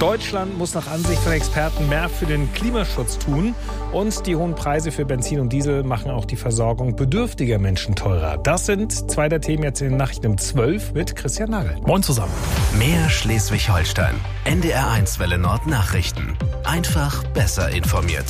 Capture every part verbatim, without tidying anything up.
Deutschland muss nach Ansicht von Experten mehr für den Klimaschutz tun. Und die hohen Preise für Benzin und Diesel machen auch die Versorgung bedürftiger Menschen teurer. Das sind zwei der Themen jetzt in den Nachrichten um zwölf mit Christian Nagel. Moin zusammen. Mehr Schleswig-Holstein. N D R eins Welle Nord Nachrichten. Einfach besser informiert.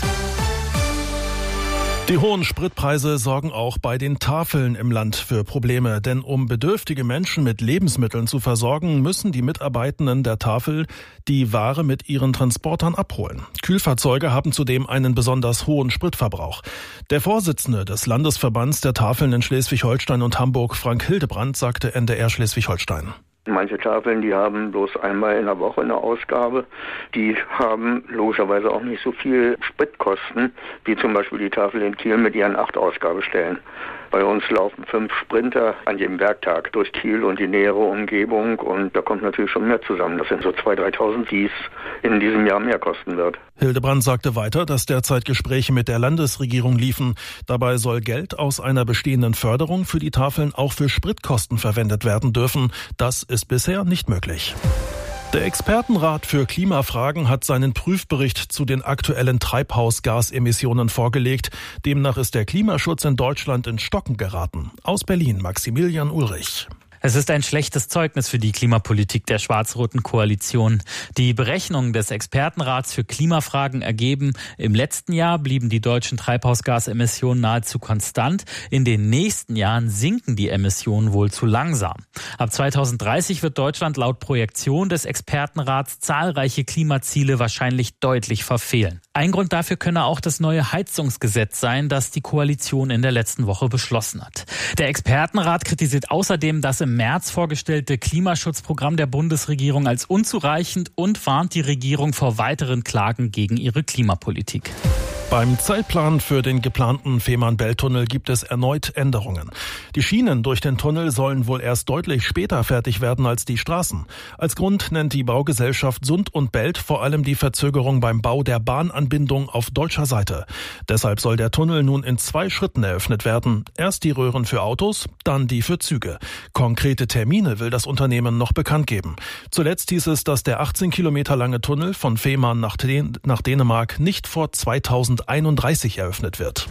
Die hohen Spritpreise sorgen auch bei den Tafeln im Land für Probleme. Denn um bedürftige Menschen mit Lebensmitteln zu versorgen, müssen die Mitarbeitenden der Tafel die Ware mit ihren Transportern abholen. Kühlfahrzeuge haben zudem einen besonders hohen Spritverbrauch. Der Vorsitzende des Landesverbands der Tafeln in Schleswig-Holstein und Hamburg, Frank Hildebrand, sagte N D R Schleswig-Holstein. Manche Tafeln, die haben bloß einmal in der Woche eine Ausgabe. Die haben logischerweise auch nicht so viel Spritkosten, wie zum Beispiel die Tafel in Kiel mit ihren acht Ausgabestellen. Bei uns laufen fünf Sprinter an jedem Werktag durch Kiel und die nähere Umgebung und da kommt natürlich schon mehr zusammen. Das sind so zweitausend, dreitausend, die es in diesem Jahr mehr kosten wird. Hildebrand sagte weiter, dass derzeit Gespräche mit der Landesregierung liefen. Dabei soll Geld aus einer bestehenden Förderung für die Tafeln auch für Spritkosten verwendet werden dürfen. Das ist bisher nicht möglich. Der Expertenrat für Klimafragen hat seinen Prüfbericht zu den aktuellen Treibhausgasemissionen vorgelegt. Demnach ist der Klimaschutz in Deutschland ins Stocken geraten. Aus Berlin, Maximilian Ulrich. Es ist ein schlechtes Zeugnis für die Klimapolitik der schwarz-roten Koalition. Die Berechnungen des Expertenrats für Klimafragen ergeben, im letzten Jahr blieben die deutschen Treibhausgasemissionen nahezu konstant. In den nächsten Jahren sinken die Emissionen wohl zu langsam. Ab zweitausenddreißig wird Deutschland laut Projektion des Expertenrats zahlreiche Klimaziele wahrscheinlich deutlich verfehlen. Ein Grund dafür könne auch das neue Heizungsgesetz sein, das die Koalition in der letzten Woche beschlossen hat. Der Expertenrat kritisiert außerdem, dass im März vorgestellte Klimaschutzprogramm der Bundesregierung als unzureichend und warnt die Regierung vor weiteren Klagen gegen ihre Klimapolitik. Beim Zeitplan für den geplanten Fehmarn-Belt-Tunnel gibt es erneut Änderungen. Die Schienen durch den Tunnel sollen wohl erst deutlich später fertig werden als die Straßen. Als Grund nennt die Baugesellschaft Sund und Belt vor allem die Verzögerung beim Bau der Bahnanbindung auf deutscher Seite. Deshalb soll der Tunnel nun in zwei Schritten eröffnet werden. Erst die Röhren für Autos, dann die für Züge. Konkrete Termine will das Unternehmen noch bekannt geben. Zuletzt hieß es, dass der achtzehn Kilometer lange Tunnel von Fehmarn nach, Dän- nach Dänemark nicht vor zweitausendeinunddreißig eröffnet wird.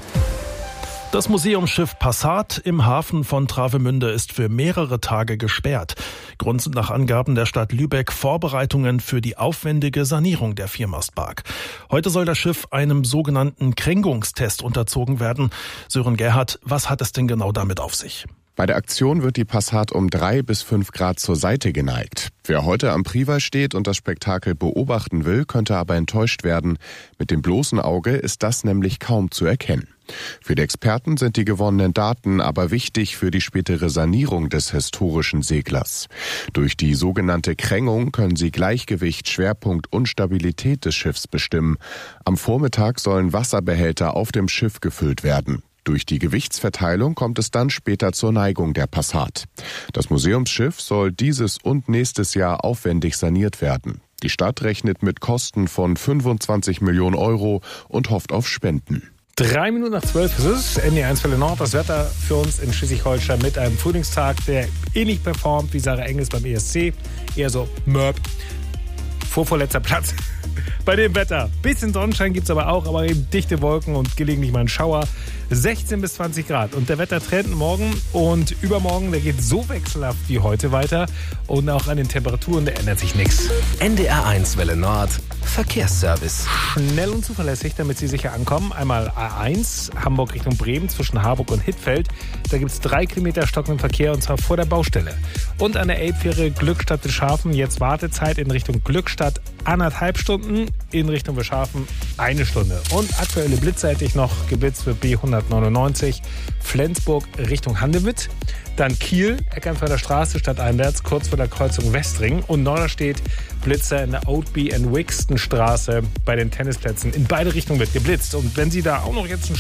Das Museumsschiff Passat im Hafen von Travemünde ist für mehrere Tage gesperrt. Grund sind nach Angaben der Stadt Lübeck Vorbereitungen für die aufwendige Sanierung der Viermastbark. Heute soll das Schiff einem sogenannten Kränkungstest unterzogen werden. Sören Gerhardt, was hat es denn genau damit auf sich? Bei der Aktion wird die Passat um drei bis fünf Grad zur Seite geneigt. Wer heute am Privai steht und das Spektakel beobachten will, könnte aber enttäuscht werden. Mit dem bloßen Auge ist das nämlich kaum zu erkennen. Für die Experten sind die gewonnenen Daten aber wichtig für die spätere Sanierung des historischen Seglers. Durch die sogenannte Krängung können sie Gleichgewicht, Schwerpunkt und Stabilität des Schiffs bestimmen. Am Vormittag sollen Wasserbehälter auf dem Schiff gefüllt werden. Durch die Gewichtsverteilung kommt es dann später zur Neigung der Passat. Das Museumsschiff soll dieses und nächstes Jahr aufwendig saniert werden. Die Stadt rechnet mit Kosten von fünfundzwanzig Millionen Euro und hofft auf Spenden. Drei Minuten nach zwölf ist es, N D R eins Welle Nord. Das Wetter für uns in Schleswig-Holstein mit einem Frühlingstag, der ähnlich performt wie Sarah Engels beim E S C. Eher so Mörb. Vorvorletzter Platz bei dem Wetter. Bisschen Sonnenschein gibt es aber auch, aber eben dichte Wolken und gelegentlich mal ein Schauer. sechzehn bis zwanzig Grad. Und der Wettertrend morgen und übermorgen, der geht so wechselhaft wie heute weiter. Und auch an den Temperaturen, da ändert sich nichts. N D R eins Welle Nord Verkehrsservice. Schnell und zuverlässig, damit Sie sicher ankommen. Einmal A eins, Hamburg Richtung Bremen zwischen Harburg und Hittfeld. Da gibt es drei Kilometer stockenden Verkehr und zwar vor der Baustelle. Und an der Elbfähre Glückstadt-Wischhafen jetzt Wartezeit in Richtung Glückstadt anderthalb Stunden, in Richtung Wischhafen eine Stunde. Und aktuelle blitzseitig noch geblitzt wird B hundertneunundneunzig Flensburg Richtung Handewitt. Dann Kiel, Eckernförder Straße stadteinwärts, kurz vor der Kreuzung Westring. Und Norderstedt Blitzer in der Oatby and Wixton Straße bei den Tennisplätzen. In beide Richtungen wird geblitzt. Und wenn Sie da auch noch jetzt einen